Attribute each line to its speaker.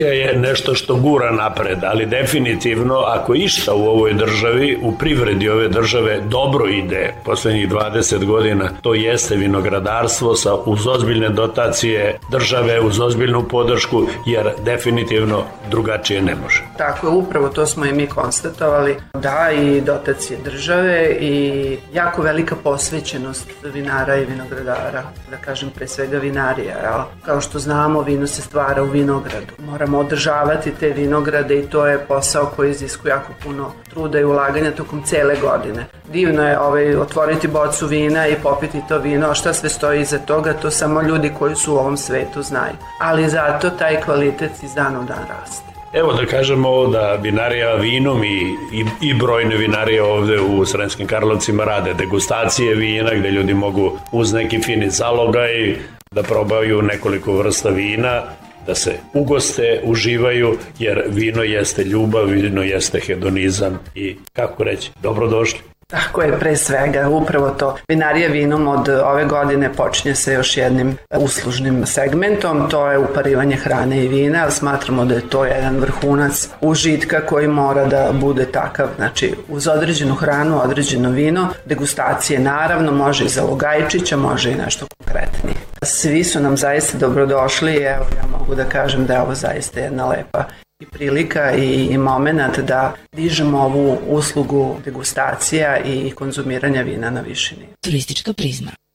Speaker 1: je nešto što gura napred, ali definitivno ako išta u ovoj državi, u privredi ove države dobro ide poslednjih 20 godina, to jeste vinogradarstvo uz ozbiljne dotacije države, uz ozbiljnu podršku, jer definitivno drugačije ne može.
Speaker 2: Tako je, upravo to smo i mi konstatovali, da i dotacije države i jako velika posvećenost vinara i vinogradara, da kažem pre svega vinarija. Kao što znamo, vino se stvara u vinogradu. Moramo održavati te vinograde i to je posao koji iziskuje jako puno truda i ulaganja tokom cele godine. Divno je otvoriti bocu vina i popiti to vino, a šta sve stoji iza toga, to samo ljudi koji su u ovom svetu znaju. Ali zato taj kvalitet iz dana u dan raste.
Speaker 1: Evo da kažemo da vinarija vinom i brojne vinarije ovde u Sremskim Karlovcima rade degustacije vina gde ljudi mogu uz neki fini zalogaj da probaju nekoliko vrsta vina, da se ugoste, uživaju, jer vino jeste ljubav, vino jeste hedonizam i, kako reći, dobrodošli.
Speaker 2: Tako je, pre svega, upravo to. Vinarija vinom od ove godine počinje sa još jednim uslužnim segmentom, to je uparivanje hrane i vina, ali smatramo da je to jedan vrhunac užitka koji mora da bude takav, znači uz određenu hranu, određeno vino, degustacije naravno, može i za Logajčića, može i nešto konkretnije. Svi su nam zaista dobrodošli i evo ja mogu da kažem da je ovo zaista jedna lepa i prilika i moment da dižemo ovu uslugu degustacija i konzumiranja vina na viši nivo.
Speaker 3: Turistička prizma.